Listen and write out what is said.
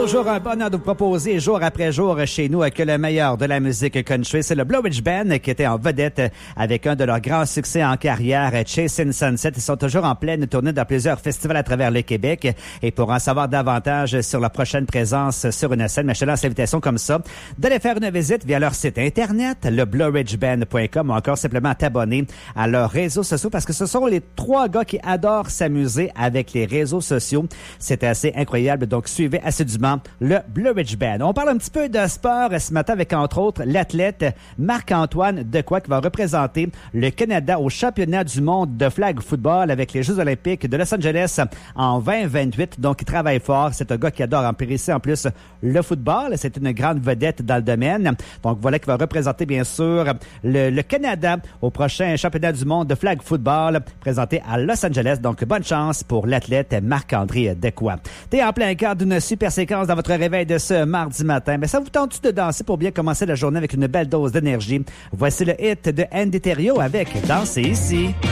toujours un bonheur de vous proposer jour après jour chez nous que le meilleur de la musique country. C'est le Blowridge Band qui était en vedette avec un de leurs grands succès en carrière, Chasing Sunset. Ils sont toujours en pleine tournée dans plusieurs festivals à travers le Québec. Et pour en savoir davantage sur leur prochaine présence sur une scène, je te lance l'invitation comme ça, d'aller faire une visite via leur site internet, le blowridgeband.com, ou encore simplement t'abonner à leurs réseaux sociaux parce que ce sont les trois gars qui adorent s'amuser avec les réseaux sociaux. C'est assez incroyable. Donc, suivez assidûment le Blowridge Band. On parle un petit peu de sport ce matin avec, entre autres, l'athlète Marc-Antoine Dequoy qui va représenter le Canada au championnat du monde de flag football avec les Jeux olympiques de Los Angeles en 2028. Donc, il travaille fort. C'est un gars qui adore empiriser en plus le football. C'est une grande vedette dans le domaine. Donc, voilà qui va représenter, bien sûr, le Canada au prochain championnat du monde de flag football présenté à Los Angeles. Donc, bonne chance pour l'athlète Marc-André Dequoy. T'es en plein cœur d'une super séquence dans votre réveil de ce mardi matin. Mais ça vous tente-tu de danser pour bien commencer la journée avec une belle dose d'énergie? Voici le hit de Andy Thériault avec Danser ici.